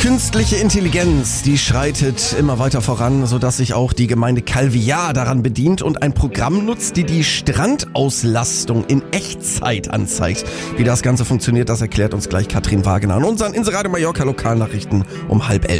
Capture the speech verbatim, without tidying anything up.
Künstliche Intelligenz, die schreitet immer weiter voran, sodass sich auch die Gemeinde Calviá daran bedient und ein Programm nutzt, die die Strandauslastung in Echtzeit anzeigt. Wie das Ganze funktioniert, das erklärt uns gleich Katrin Wagener an unseren Inseradio Mallorca Lokalnachrichten um halb elf.